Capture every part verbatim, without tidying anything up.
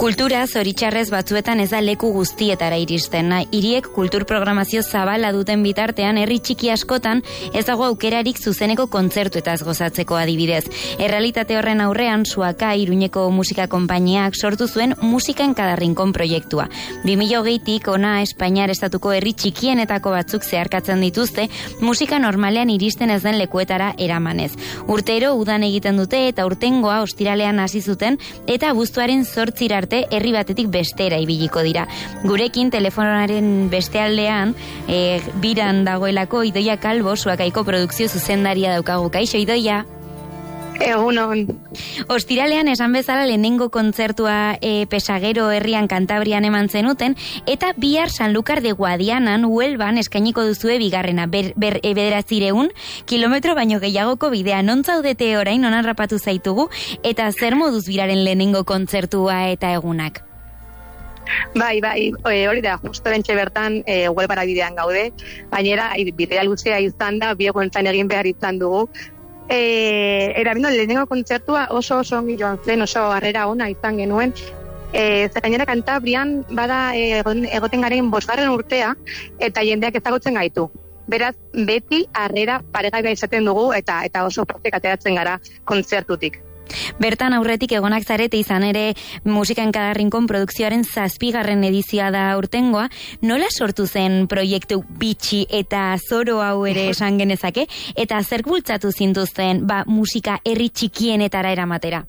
Kultura zoritxarrez batzuetan ez da leku guztietara iristen. Hiriek kultur programazio zabala duten bitartean, herri txiki askotan ez dago aukerarik zuzeneko kontzertuetaz gozatzeko adibidez. Errealitate horren aurrean, Suaka Iruñeko musika konpainiak sortu zuen Musika en cada rincón proiektua. bi mila hogeitik ona Espainiar estatuko herri txikienetako batzuk zeharkatzen dituzte, musika normalean iristen ez den lekuetara eramanez. Urtero udan egiten dute eta urtengoa ostiralean hasi zuten eta abuztuaren zortzira arte herri batetik bestera ibiliko dira. Gurekin telefonaren beste aldean e, biran dagoelako Idoia Kalbo, Suakaiko produkzio zuzendaria daukagu. Kaixo, Idoia? Egunon. Ostiralean esan bezala lehenengo kontzertua e, Pesagero herrian Kantabrian eman zenuten, eta bihar Sanlúcar de Guadianan, Huelban eskainiko duzue bigarrena, ber, ber, e, bederatzireun kilometro baino gehiagoko bidea. Non zaudete orain, non harrapatu zaitugu, eta zer moduz biraren lehenengo kontzertua eta egunak? Bai, bai, hori da, justo bentxe bertan e, Huelbara bidean gaude, bainera bidea luzea izan da, biokontzan egin behar izan dugu. E, Erabino, lehenengo kontzertua oso oso ongi joan zen, oso harrera ona izan genuen. E, zer gainera Kantabrian bada e, egoten garen bosgarren urtea eta jendeak ezagutzen gaitu. Beraz, beti harrera paregaibea izaten dugu eta eta oso pozik ateratzen gara kontzertutik. Bertan aurretik egonak zarete izan ere Musika en cada rincón produkzioaren zazpigarren edizioa da urtengoa. Nola sortu zen proiektu bitxi eta zoro hau ere esan genezake? Eta zer bultzatu zintuzten ba, musika herri txikienetara eramatera?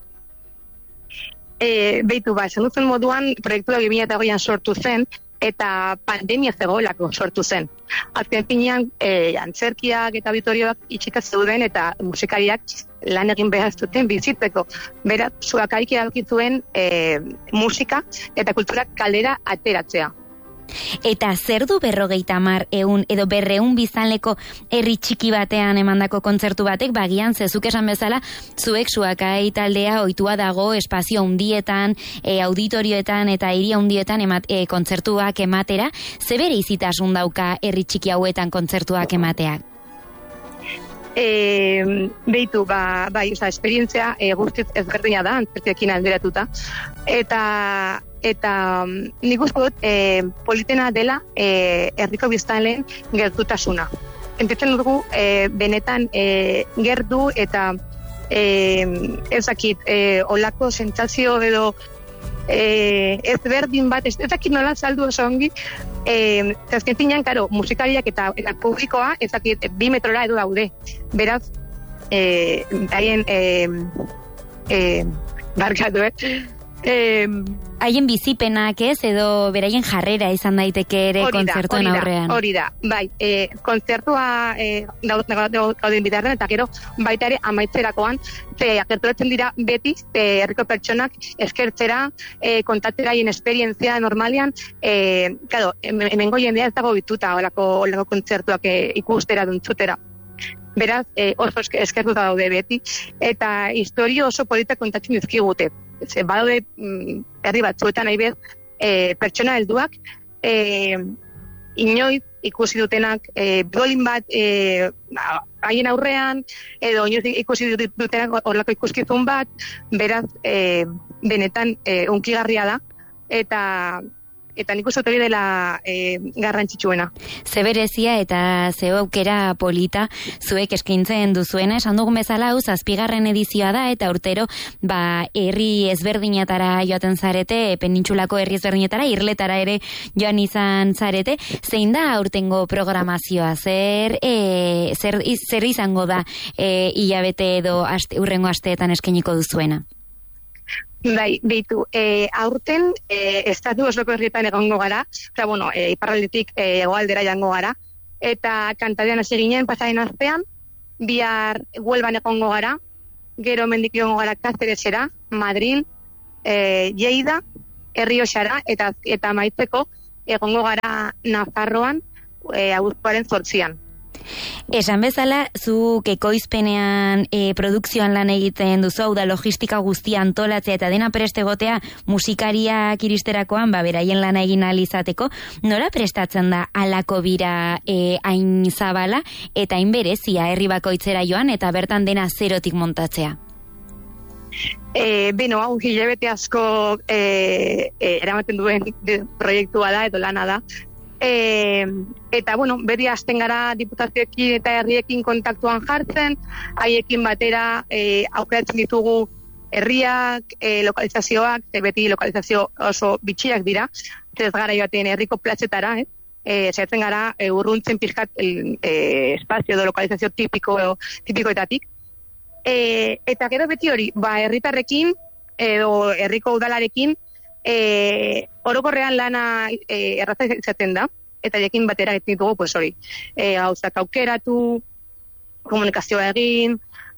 E, Beitu, ba, esan duzen moduan, proiektua bi mila hogeian sortu zen, eta pandemia zegoelako sortu zen. Azken finean, e, antzerkiak eta auditorioak itxita zeuden eta musikariak lan egin behar zuten bizitzeko. Beraz, Suakaik erabaki zuen e, musika eta kulturak kalera ateratzea. Eta zer du berrogeita hamar eun edo berreun biztanleko herri txiki batean emandako kontzertu batek, bagian zezuk esan bezala, zuek Suakai taldea ohitua dago espazio handietan, e, auditorioetan eta hiri handietan emat, e, kontzertuak ematera. Ze bereizitasun dauka herri txiki hauetan kontzertuak emateak? E, beitu, ba, bai, oza, esperientzia e, guztiz ezberdina da, antzerkiekin alderatuta. Eta eta nik uste dut e, politena dela e, herriko biztanleen gertutasuna. Entitzen dugu e, benetan e, gertu eta e, ezakit, e, olako sentsazio edo e, ezberdin bat, ez ezakit nola saldu oso ongi, e, zazkentinean, karo, musikariak eta, eta publikoa ezakit bi metrora edo daude. Beraz, e, haien e, e, barkatu, eh? Eh, haien bizipenak ez, edo beraien jarrera izan daiteke ere kontzertuen aurrean. Hori da, bai, e, kontzertua e, gauden bitarren, eta gero baita ere amaitzerakoan, ze agerturatzen dira beti, herriko pertsonak eskertzera, e, kontatzera haien esperientzia normalian, e, claro, hemengo jendea ez dago bituta olako, olako kontzertuak e, ikustera duntzutera. Beraz, e, oso eskertuta daude beti, eta historio oso politak kontatzen dizkigute. Ze badaude herri batzuetan nahi bez, e, pertsona helduak, e, inoiz ikusi dutenak e, biolin bat e, haien aurrean, edo inoiz ikusi dutenak horlako ikuskizun bat, beraz, e, benetan e, unkigarria da, eta eta nik uste hori dela e, garrantzitsuena. Ze berezia eta ze aukera polita zuek eskaintzen duzuena, esan dugun bezala hau zazpigarren edizioa da, eta urtero ba herri ezberdinetara joaten zarete, penintsulako herri ezberdinetara, irletara ere joan izan zarete. Zein da aurtengo programazioa? Zer e, zer, zer izango da e, hilabete edo aste, urrengo asteetan eskainiko duzuena? Bai, beitu, e, aurten e, estatu osoko herrietan egongo gara, eta, bueno, e, iparraldetik e, hegoaldera jango gara, eta Kantabrian hasi ginen pasaren astean, bihar Huelban egongo gara, gero mendik egongo gara Cáceresera, Madrid, e, Lleida, Errioxara, eta eta maitzeko egongo gara Nafarroan, e, abuztuaren zortzian. Esan bezala, zuk ekoizpenean e, produkzioan lan egiten duzu, hau da logistika guztia antolatzea eta dena prest egotea musikariak iristerakoan, ba, beraien lana egin ahal izateko. Nola prestatzen da halako bira e, hain zabala eta hain berezia herri bakoitzera joan eta bertan dena zerotik montatzea? E, beno, hau hilabete asko e, e, eramaten duen de, proiektua da, edo lana da. E, eta, bueno, beti hasten gara diputazioekin eta herriekin kontaktuan jartzen, haiekin batera e, aukeratzen ditugu herriak, e, lokalizazioak, ze beti lokalizazio oso bitxiak dira, ez gara joaten herriko platzetara, eh? E, zaitzen gara e, urruntzen pixkat el, e, espazio edo lokalizazio tipiko, edo, tipikoetatik. E, eta gero beti hori, ba, herritarrekin edo herriko udalarekin e, orokorrean lana e, erraza izaten da, eta jekin batera egiten ditugu, pues hori, e, gauzak aukeratu, komunikazioa egin,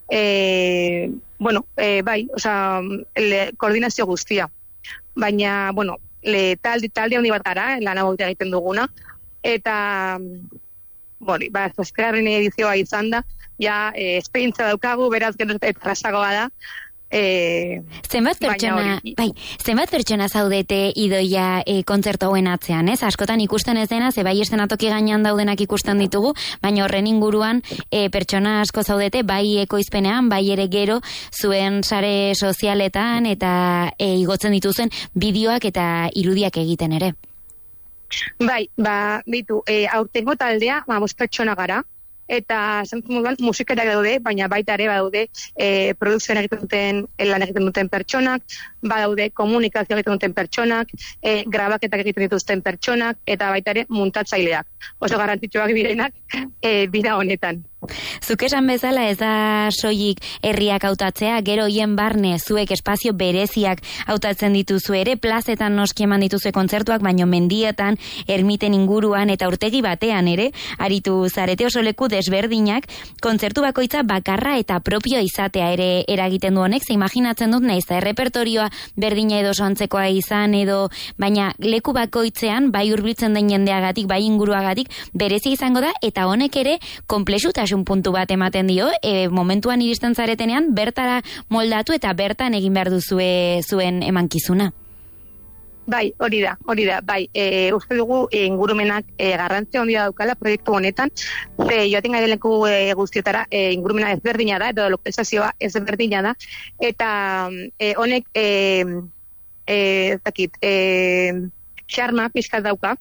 e, bueno, e, bai, osea, le, koordinazio guztia. Baina, bueno, le, talde, talde handi bat gara, lan hau egiten duguna, eta, bori, ba, zazkarren edizioa izan da, ja, e, esperientza daukagu, beraz, gero eta errazagoa da. E, zenbat pertsona, bai, zenbat pertsona zaudete idoia e, kontzertu hauen atzean, ez? Askotan ikusten ez dena, ze bai estenatoki gainean daudenak ikusten ditugu, baina horren inguruan e, pertsona asko zaudete, bai ekoizpenean, bai ere gero zuen sare sozialetan eta e, igotzen dituzen bideoak eta irudiak egiten ere. Bai, ba, bitu, e, aurtengo taldea, ba, bost pertsona gara, eta zentzen moduan musikera daude, baina baita ere badaude e, produkzioan egiten duten, lan egiten duten pertsonak, badaude komunikazio egiten duten pertsonak, e, grabaketak egiten dituzten pertsonak, eta baita ere muntatzaileak. Oso garrantzitsuak direnak e, bida honetan. Zuk esan bezala ez da soilik herriak hautatzea, gero hien barne zuek espazio bereziak hautatzen dituzu ere, plazetan noski eman dituzue kontzertuak, baino mendietan, ermiten inguruan eta urtegi batean ere, aritu zarete oso leku desberdinak, kontzertu bakoitza bakarra eta propio izatea ere eragiten du honek, ze imaginatzen dut naiz da errepertorioa berdina edo sontzekoa izan edo, baina leku bakoitzean, bai hurbiltzen den jendeagatik, bai inguruagatik, berezi izango da, eta honek ere konplexutasun puntu bat ematen dio, e, momentuan iristen zaretenean, bertara moldatu eta bertan egin behar duzue zuen emankizuna. Bai, hori da, hori da, bai, e, uste dugu e, ingurumenak e, garrantzia handia daukala proiektu honetan, ze joaten gaileku e, guztietara e, ingurumena ezberdina da, edo lokalizazioa ezberdina da, eta e, honek, e, e, ez dakit, e, xarma pixkat dauka,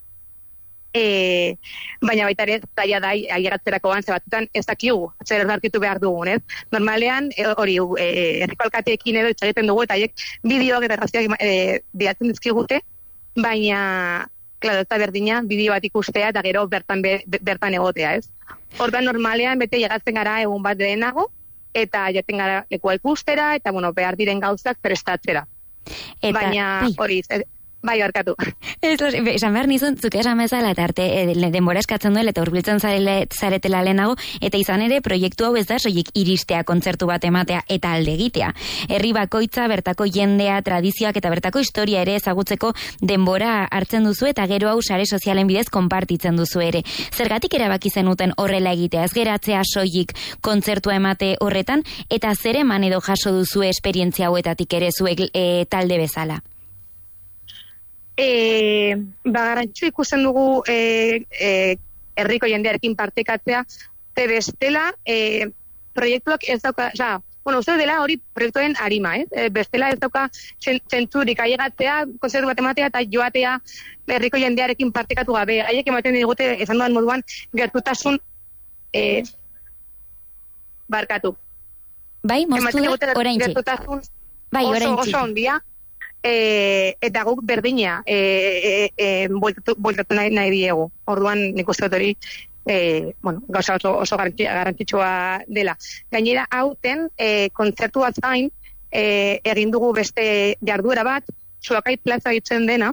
E, baina baita ere zaila da ailegatzerakoan ze batzutan ez dakigu zer erdarkitu behar dugun, ez? Normalean hori e, herriko alkateekin edo egiten dugu eta haiek bideoak eta grazioak e, bilatzen dizkigute, baina claro, ez da berdina bideo bat ikustea eta gero bertan be, bertan egotea, ez? Orduan normalean bete llegatzen gara egun bat lehenago eta jaten gara lekua ikustera eta bueno, behar diren gauzak prestatzera. Eta, baina hori bai, barkatu. Esan behar nizun, zuke esan bezala, eta arte, e, denbora eskatzen duela, eta urbiltzen zaretela lehenago, eta izan ere, proiektu hau ez da, soilik iristea, kontzertu bat ematea, eta alde egitea. Herri bakoitza, bertako jendea, tradizioak, eta bertako historia ere ezagutzeko denbora hartzen duzu, eta gero hau sare sozialen bidez konpartitzen duzu ere. Zergatik erabaki zenuten horrela egitea, ez geratzea soilik kontzertua emate horretan, eta zer eman edo jaso duzu esperientzia hauetatik ere zuek e, talde bezala? E, ba, garantxu ikusten dugu e, e, herriko jendearekin partekatzea, ze bestela e, proiektuak ez dauka, oza, bueno, uste dela hori proiektuen harima, ez? E, bestela ez dauka zentzurik ailegatzea, konzertu bat ematea eta joatea herriko jendearekin partekatu gabe. Haiek ematen digute, esan duan moduan, gertutasun e, barkatu. Bai, moztu da, oraintxe. Gertutasun bai, oso, oso ondia. E, eta guk berdina e, e, e, bueltatu nahi, nahi diegu. Orduan nik uste dut hori e, bueno, gauza oso, oso garrantzitsua dela. Gainera, hauten e, kontzertu bat zain e, egin dugu beste jarduera bat, Zuakai plaza ditzen dena,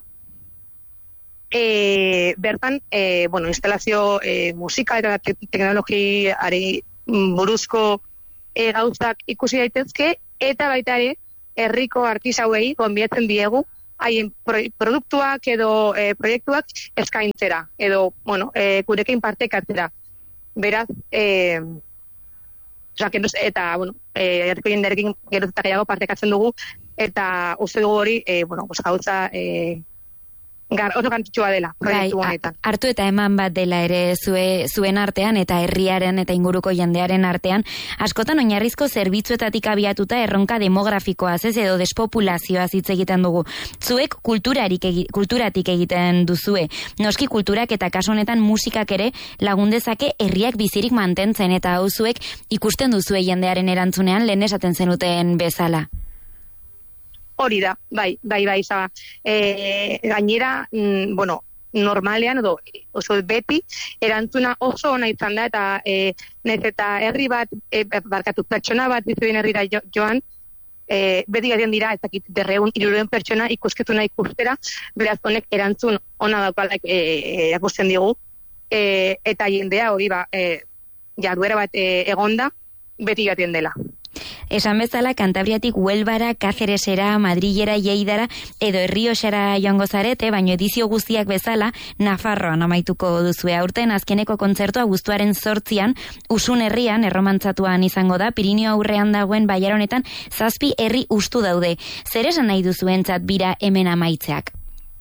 e, bertan e, bueno, instalazio e, musika eta te teknologiari buruzko e, gauzak ikusi daitezke, eta baita ere herriko artisauei gonbiatzen diegu haien pro, produktuak edo e, proiektuak eskaintzera edo bueno, e, gurekin partekatzera. Beraz, e, oza, eta bueno, e, herriko jendearekin gero eta gehiago partekatzen dugu eta uste dugu hori e, bueno, gauza e, gar, oso garrantzitsua dela proiektu honetan. Bai, hartu eta eman bat dela ere zue, zuen artean eta herriaren eta inguruko jendearen artean, askotan oinarrizko zerbitzuetatik abiatuta erronka demografikoaz ez edo despopulazioaz hitz egiten dugu. Zuek kulturarik egi, kulturatik egiten duzue. Noski kulturak eta kasu honetan musikak ere lagun dezake herriak bizirik mantentzen eta hau zuek ikusten duzue jendearen erantzunean lehen esaten zenuten bezala. Hori da, bai, bai, bai, zaba. E, gainera, mm, bueno, normalean, edo, oso beti, erantzuna oso ona izan da, eta e, nez eta herri bat, e, barkatu, pertsona bat bizuen herrira jo, joan, e, beti gaten dira, ez dakit, derreun, iruruen pertsona ikuskizuna ikustera, beraz honek erantzun ona daukala e, erakusten digu, e, eta jendea hori ba, e, jarduera bat e, egonda, beti gaten dela. Esan bezala, Kantabriatik Huelbara, Cáceresera, Madrilera, Lleidara edo Errioxara joango zarete, baino edizio guztiak bezala, Nafarroan amaituko duzue. Aurten azkeneko kontzertua abuztuaren zortzian, Usun herrian, erromantzatuan izango da, Pirinio aurrean dagoen bailar honetan, zazpi herri ustu daude. Zer esan nahi duzuentzat bira hemen amaitzeak?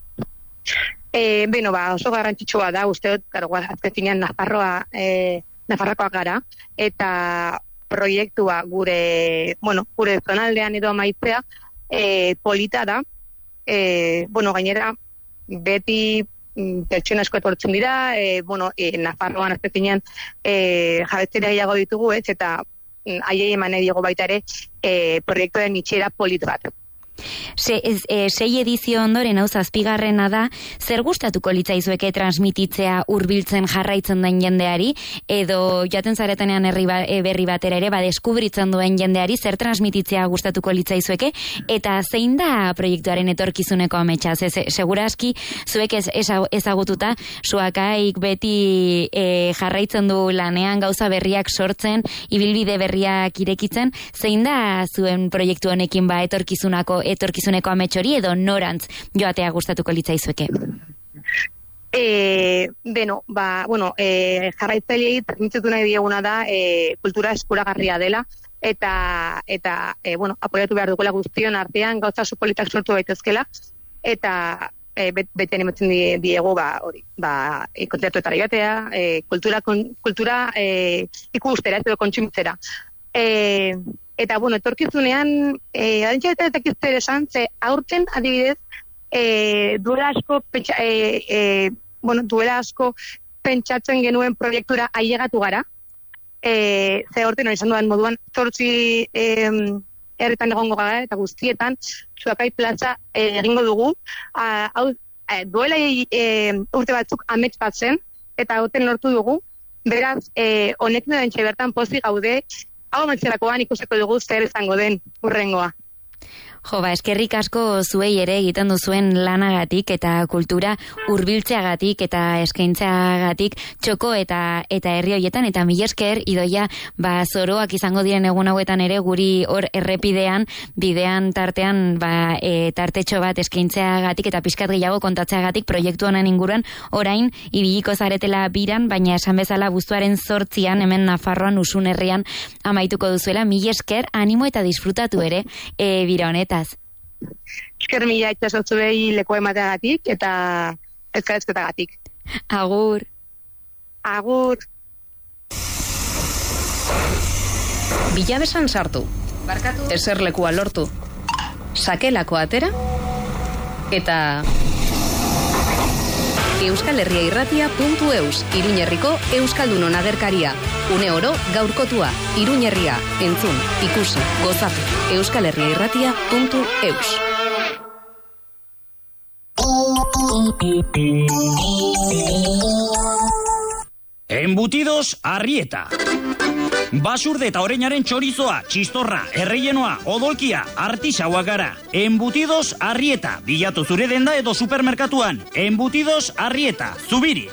E, beno, ba, oso garrantzitsua da, uste dut, garo, azken finean Nafarroa, e, Nafarroakoak gara, eta proiektua gure, bueno, gure zonaldean edo amaitzea e, polita da. E, bueno, gainera, beti mm, pertsona asko etortzen dira, e, bueno, e, Nafarroan azkenean e, jabetzera gehiago ditugu, ez, eta mm, haiei eman edigo baita ere e, proiektuaren itxera polit bat. Se, ez, e, sei edizio ondoren hau zazpigarrena da, zer gustatuko litzaizueke transmititzea hurbiltzen jarraitzen den jendeari, edo jaten zaretenean herri ba, e, berri batera ere, ba, deskubritzen duen jendeari, zer transmititzea gustatuko litzaizueke, eta zein da proiektuaren etorkizuneko ametsa? Ze, segura aski, zuek ez, ezagututa, suakaik beti e, jarraitzen du lanean gauza berriak sortzen, ibilbide berriak irekitzen, zein da zuen proiektu honekin ba etorkizunako etorkizuneko ametsori edo norantz joatea gustatuko litzaizueke? E, beno, ba, bueno, e, jarraitzailei transmititu nahi dieguna da e, kultura eskuragarria dela, eta, eta e, bueno, apoiatu behar dugula guztion artean, gauza supolitak sortu daitezkela, eta e, bet, beten emotzen die, diegu, ba, hori, ba, e, kontzertuetara joatea, e, kultura, kon, kultura e, ikustera, ez edo kontsumitzera. E, Eta, bueno, etorkizunean, eh, adintxaretan eta kizter esan, ze aurten, adibidez, eh, duela asko, pentsa, eh, eh, bueno, duela asko pentsatzen genuen proiektura ailegatu gara, eh, ze aurten hori izan duan moduan, zortzi eh, herritan egongo gara, eta guztietan, Zuakai plaza eh, egingo dugu, ah, hau, eh, duela eh, urte batzuk amets bat zen, eta aurten lortu dugu, beraz, eh, honekin adintxe bertan pozik gaude, hau mantzerakoan ikusiko dugu zer izango den urrengoa. Jo, ba, eskerrik asko zuei ere egiten duzuen lanagatik eta kultura hurbiltzeagatik eta eskaintzeagatik txoko eta eta herri hoietan, eta mila esker Idoia, ba, zoroak izango diren egun hauetan ere guri hor errepidean, bidean tartean, ba, e, tartetxo bat eskaintzeagatik eta pixkat gehiago kontatzeagatik proiektu honen inguruan orain ibiliko zaretela biran, baina esan bezala abuztuaren zortzian hemen Nafarroan Usun herrian amaituko duzuela. Mila esker, animo eta disfrutatu ere e, bira honetan. Esker mila itxasotzu behi leku emateagatik eta ezkaretzketagatik. Agur. Agur. Bilabesan sartu. Barkatu. Eserlekua lortu. Sakelako atera. Eta Euskal Herria Irratia puntu eus, Iruñerriko Euskaldunon agerkaria. Une oro gaurkotua, Iruñerria, entzun, ikusi, gozatu. Euskal Herria Irratia puntu eus. Embutidos Arrieta. Basurde eta oreinaren txorizoa, txistorra, erreienoa, odolkia, artisaua gara. Embutidos Arrieta. Bilatu zure denda edo supermerkatuan. Embutidos Arrieta. Zubiri.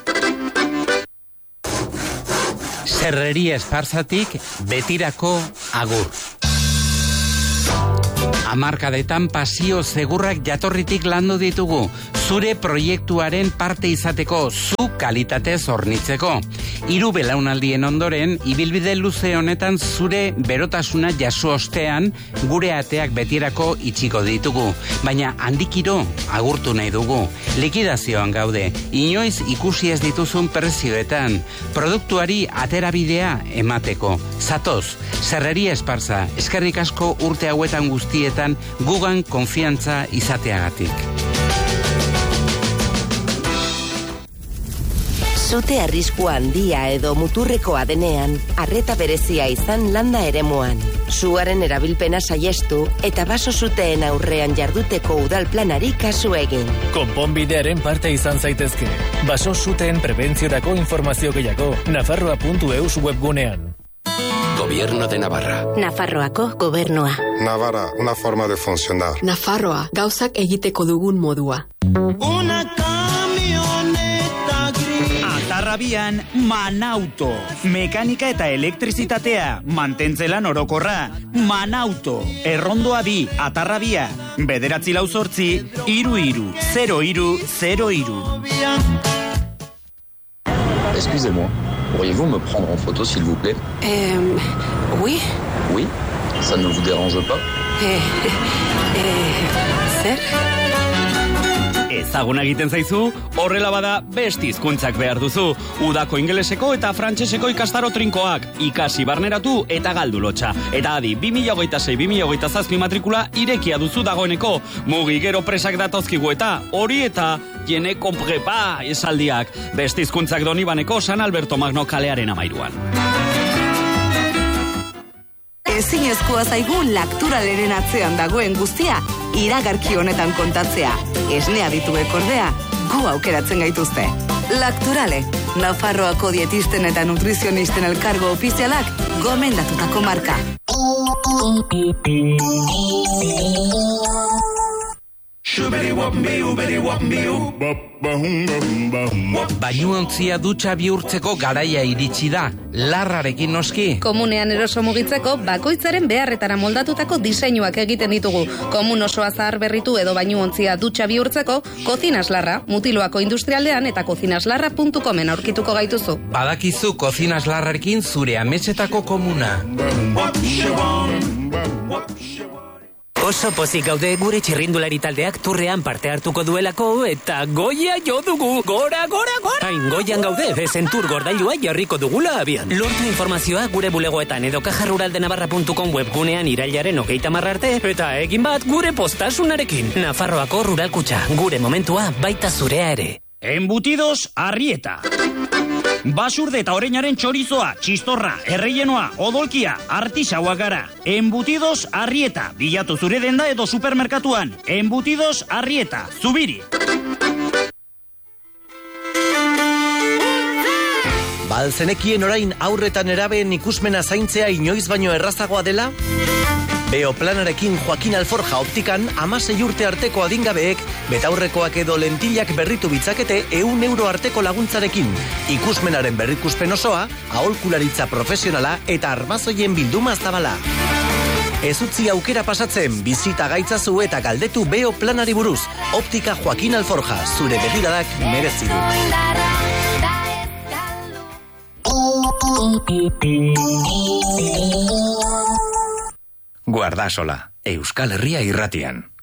Serreria Esparzatik betirako agur. Hamarkadetan pasio segurrak jatorritik landu ditugu, zure proiektuaren parte izateko, zu kalitatez hornitzeko. Hiru belaunaldien ondoren, ibilbide luze honetan zure berotasuna jaso ostean, gure ateak betirako itxiko ditugu. Baina handikiro agurtu nahi dugu. Likidazioan gaude, inoiz ikusi ez dituzun prezioetan, produktuari aterabidea emateko. Zatoz, Serreria Esparza, eskerrik asko urte hauetan guztietan gugan konfiantza izateagatik. Sute arriskua handia edo muturrekoa denean, arreta berezia izan landa eremuan. Suaren erabilpena saiestu eta baso suteen aurrean jarduteko udalplanari kasu egin. Konponbidearen parte izan zaitezke. Baso suteen prebentziorako informazio gehiago, nafarroa puntu eus webgunean. Gobierno de Navarra. Nafarroako gobernua. Navarra, una forma de funcionar. Nafarroa, gauzak egiteko dugun modua. Una camioneta gris. Atarrabian, Manauto. Mekanika eta elektrizitatea. Mantentzelan orokorra. Manauto. Errondoa bi, Atarrabia. Bederatzi lau zortzi, iru iru, zero iru, zero iru. Excusez-moi, pourriez-vous me prendre en photo, s'il vous plaît? Euh, oui. Oui? Ça ne vous dérange pas? Eh, eh, zer? Ezaguna egiten zaizu, horrela bada beste hizkuntzak behar duzu. Udako ingeleseko eta frantseseko ikastaro trinkoak, ikasi barneratu eta galdu lotxa. Eta adi, bi mila hogeita sei bi mila hogeita zazpi matrikula irekia duzu dagoeneko. Mugi gero presak datozkigu eta hori eta jene konprepa esaldiak. Beste hizkuntzak Donibaneko San Alberto Magno kalearen amairuan. Ezinezkoa zaigu Lakturaleren atzean dagoen guztia iragarki honetan kontatzea. Esnea dituek ordea, gu aukeratzen gaituzte. Lakturale, Nafarroako dietisten eta nutrizionisten elkargo ofizialak gomendatutako marka. Bainuontzia dutxa bihurtzeko garaia iritsi da, larrarekin noski. Komunean eroso mugitzeko bakoitzaren beharretara moldatutako diseinuak egiten ditugu. Komun osoa zahar berritu edo bainuontzia dutxa bihurtzeko, Kozinas Larra, Mutiloako industrialdean eta kozinaslarra puntu comen aurkituko gaituzu. Badakizu Kozinas Larrarekin zure ametsetako komuna. Oso pozik gaude gure txirrindulari taldeak turrean parte hartuko duelako eta goia jo dugu, gora, gora, gora! Hain goian gaude, ezen tur gordailua jarriko dugula abian. Lortu informazioa gure bulegoetan edo kajarruraldenavarra puntu com webgunean irailaren hogeita marra arte eta egin bat gure postasunarekin. Nafarroako Ruralkutxa, gure momentua baita zurea ere. Embutidos Arrieta. Basurde eta oreinaren txorizoa, txistorra, erreienoa, odolkia, artisauak gara. Embutidos Arrieta. Bilatu zure denda edo supermerkatuan. Embutidos Arrieta. Zubiri. Balzenekien orain aurretan erabeen ikusmena zaintzea inoiz baino errazagoa dela? Beoplanarekin Joaquin Alforja optikan amasei urte arteko adingabeek betaurrekoak edo lentillak berritu bitzakete ehun euro arteko laguntzarekin. Ikusmenaren berrikuspen osoa, aholkularitza profesionala eta armazoien bilduma zabala. Ez utzi aukera pasatzen, bizita gaitzazu eta galdetu Beoplanari buruz. Optika Joaquin Alforja, zure begiradak merezi du. Guardasola, Euskal Herria irratian.